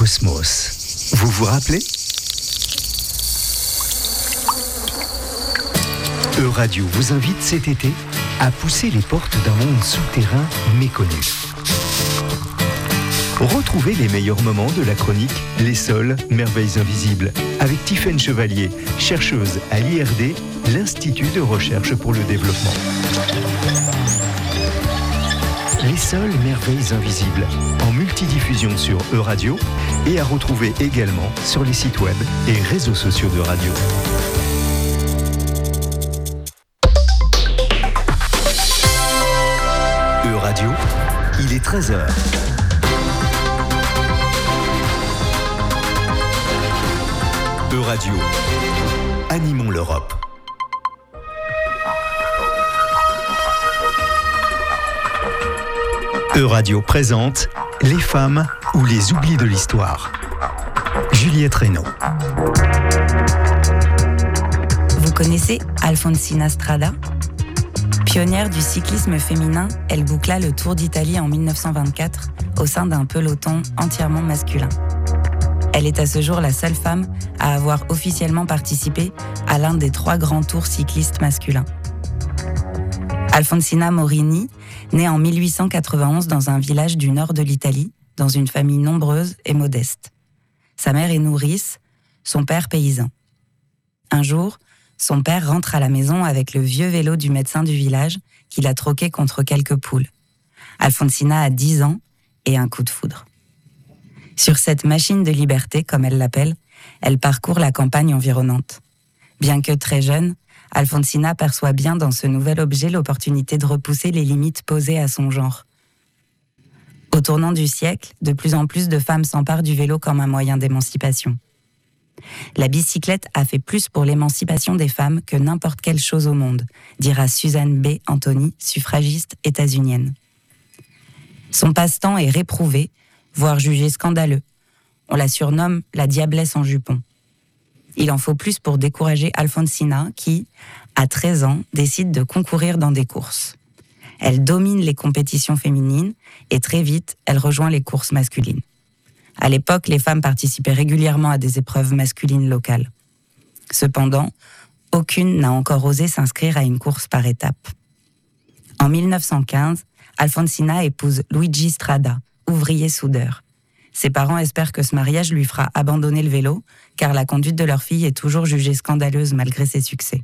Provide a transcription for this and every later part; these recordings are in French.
Cosmos. Vous vous rappelez ? Euradio vous invite cet été à pousser les portes d'un monde souterrain méconnu. Retrouvez les meilleurs moments de la chronique Les Sols, Merveilles Invisibles, avec Tiffaine Chevalier, chercheuse à l'IRD, l'Institut de Recherche pour le Développement. Les Sols, Merveilles Invisibles, en multidiffusion sur Euradio et à retrouver également sur les sites web et réseaux sociaux de radio. Euradio, il est 13h. Euradio, animons l'Europe. Euradio présente Les femmes ou les oublis de l'histoire. Juliette Reynaud. Vous connaissez Alfonsina Strada ? Pionnière du cyclisme féminin, elle boucla le Tour d'Italie en 1924 au sein d'un peloton entièrement masculin. Elle est à ce jour la seule femme à avoir officiellement participé à l'un des 3 grands tours cyclistes masculins. Alfonsina Morini, née en 1891 dans un village du nord de l'Italie, dans une famille nombreuse et modeste. Sa mère est nourrice, son père paysan. Un jour, son père rentre à la maison avec le vieux vélo du médecin du village qu'il a troqué contre quelques poules. Alfonsina a 10 ans et un coup de foudre. Sur cette machine de liberté, comme elle l'appelle, elle parcourt la campagne environnante. Bien que très jeune, Alfonsina perçoit bien dans ce nouvel objet l'opportunité de repousser les limites posées à son genre. Au tournant du siècle, de plus en plus de femmes s'emparent du vélo comme un moyen d'émancipation. La bicyclette a fait plus pour l'émancipation des femmes que n'importe quelle chose au monde, dira Suzanne B. Anthony, suffragiste états-unienne. Son passe-temps est réprouvé, voire jugé scandaleux. On la surnomme la diablesse en jupon. Il en faut plus pour décourager Alfonsina qui, à 13 ans, décide de concourir dans des courses. Elle domine les compétitions féminines et très vite, elle rejoint les courses masculines. À l'époque, les femmes participaient régulièrement à des épreuves masculines locales. Cependant, aucune n'a encore osé s'inscrire à une course par étapes. En 1915, Alfonsina épouse Luigi Strada, ouvrier soudeur. Ses parents espèrent que ce mariage lui fera abandonner le vélo, car la conduite de leur fille est toujours jugée scandaleuse malgré ses succès.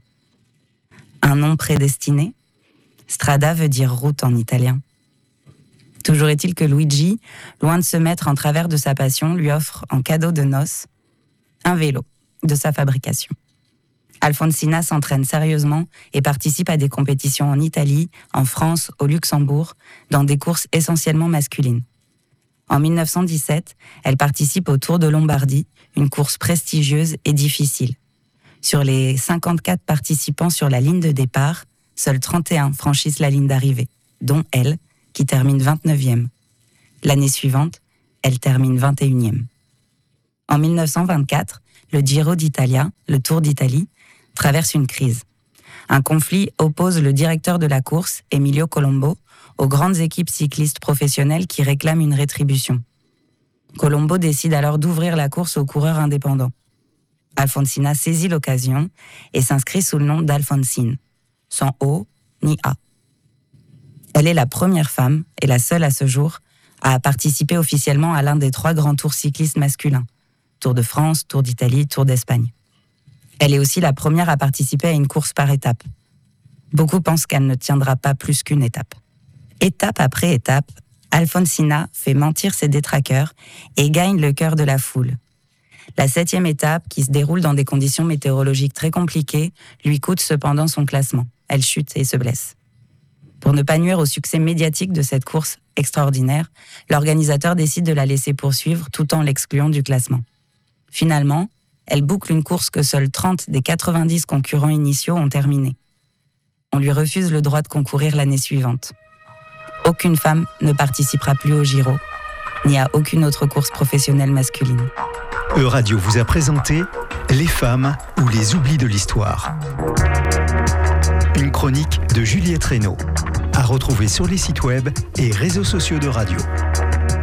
Un nom prédestiné ? Strada veut dire route en italien. Toujours est-il que Luigi, loin de se mettre en travers de sa passion, lui offre en cadeau de noces un vélo de sa fabrication. Alfonsina s'entraîne sérieusement et participe à des compétitions en Italie, en France, au Luxembourg, dans des courses essentiellement masculines. En 1917, elle participe au Tour de Lombardie, une course prestigieuse et difficile. Sur les 54 participants sur la ligne de départ, seuls 31 franchissent la ligne d'arrivée, dont elle, qui termine 29e. L'année suivante, elle termine 21e. En 1924, le Giro d'Italia, le Tour d'Italie, traverse une crise. Un conflit oppose le directeur de la course, Emilio Colombo, aux grandes équipes cyclistes professionnelles qui réclament une rétribution. Colombo décide alors d'ouvrir la course aux coureurs indépendants. Alfonsina saisit l'occasion et s'inscrit sous le nom d'Alfonsine, sans O ni A. Elle est la première femme, et la seule à ce jour, à participer officiellement à l'un des 3 grands tours cyclistes masculins. Tour de France, Tour d'Italie, Tour d'Espagne. Elle est aussi la première à participer à une course par étape. Beaucoup pensent qu'elle ne tiendra pas plus qu'une étape. Étape après étape, Alfonsina fait mentir ses détraqueurs et gagne le cœur de la foule. La 7e étape, qui se déroule dans des conditions météorologiques très compliquées, lui coûte cependant son classement. Elle chute et se blesse. Pour ne pas nuire au succès médiatique de cette course extraordinaire, l'organisateur décide de la laisser poursuivre tout en l'excluant du classement. Finalement, elle boucle une course que seuls 30 des 90 concurrents initiaux ont terminée. On lui refuse le droit de concourir l'année suivante. Aucune femme ne participera plus au Giro, ni à aucune autre course professionnelle masculine. Euradio vous a présenté Les femmes ou les oublis de l'histoire. Une chronique de Juliette Reynaud, à retrouver sur les sites web et réseaux sociaux de radio.